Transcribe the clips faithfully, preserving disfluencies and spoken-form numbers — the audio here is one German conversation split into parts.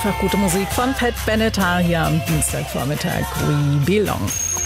einfach gute Musik von Pat Benatar hier am Dienstagvormittag. We belong.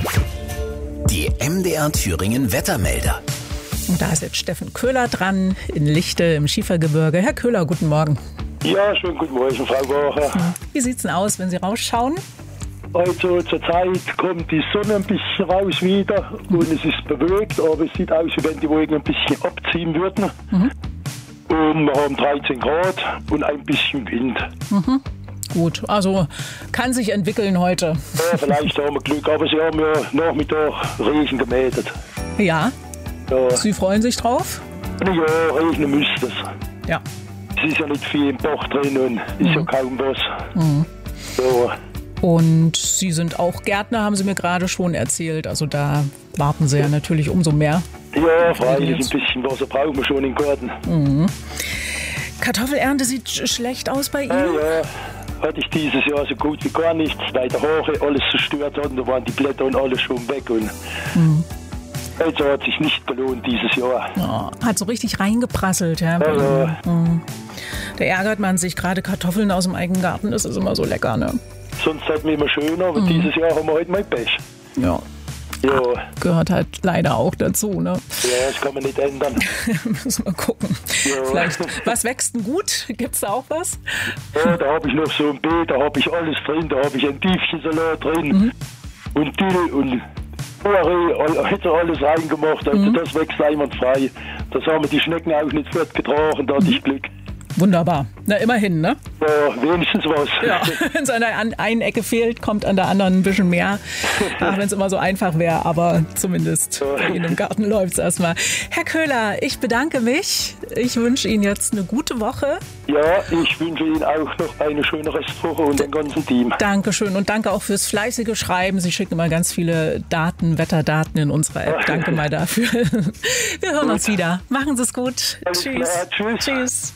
Die M D R Thüringen Wettermelder. Und da ist jetzt Steffen Köhler dran, in Lichte im Schiefergebirge. Herr Köhler, guten Morgen. Ja, schönen guten Morgen, Frau Woche. Wie sieht's denn aus, wenn Sie rausschauen? Also zur Zeit kommt die Sonne ein bisschen raus wieder und es ist bewölkt, aber es sieht aus, wie wenn die Wolken ein bisschen abziehen würden. Mhm. Und wir haben dreizehn Grad und ein bisschen Wind. Mhm. Gut, also kann sich entwickeln heute. Ja, vielleicht haben wir Glück, aber sie haben ja Nachmittag Regen gemeldet. Ja, ja. Sie freuen sich drauf? Ja, regnen müsste es. Ja. Es ist ja nicht viel im Bach drin und ist mhm. ja kaum was. Mhm. Ja. Und Sie sind auch Gärtner, haben Sie mir gerade schon erzählt. Also da warten Sie ja natürlich umso mehr. Ja, freilich, ein bisschen Wasser brauchen wir schon im Garten. Mhm. Kartoffelernte sieht schlecht aus bei Ihnen? Ja, ja, hatte ich dieses Jahr so gut wie gar nichts, weil der Haare alles zerstört hat und da waren die Blätter und alles schon weg. Und mhm. also hat sich nicht gelohnt dieses Jahr. Oh, hat so richtig reingeprasselt. Ja, ja, ja. Mhm. Da ärgert man sich, gerade Kartoffeln aus dem eigenen Garten, das ist immer so lecker, ne? Sonst hatten wir immer schöner, aber mhm. dieses Jahr haben wir halt mal Pech. Ja. Ja. Gehört halt leider auch dazu, ne? Ja, das kann man nicht ändern. Müssen wir gucken. Ja. Vielleicht, was wächst denn gut? Gibt's da auch was? Ja, da habe ich noch so ein Beet, da habe ich alles drin, da habe ich ein Tiefchensalat drin mhm. und Dill und Bohre, hätte alles reingemacht, also mhm. das wächst einwandfrei. Das haben wir die Schnecken auch nicht fortgetragen, da hatte ich Glück. Wunderbar. Na, immerhin, ne? Ja, wenigstens was. Ja, wenn es an der einen Ecke fehlt, kommt an der anderen ein bisschen mehr. Ach, wenn es immer so einfach wäre, aber zumindest bei Ihnen im Garten läuft es erstmal. Herr Köhler, ich bedanke mich. Ich wünsche Ihnen jetzt eine gute Woche. Ja, ich wünsche Ihnen auch noch eine schöne Restwoche und dem ganzen Team. Dankeschön und danke auch fürs fleißige Schreiben. Sie schicken immer ganz viele Daten, Wetterdaten in unserer App. Danke mal dafür. Wir hören gut. uns wieder. Machen Sie es gut. Alles Tschüss. Klar, tschüss. Tschüss.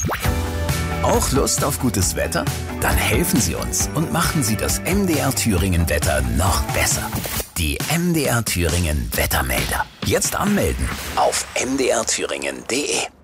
Auch Lust auf gutes Wetter? Dann helfen Sie uns und machen Sie das M D R Thüringen Wetter noch besser. Die M D R Thüringen Wettermelder. Jetzt anmelden auf m d r thüringen punkt d e.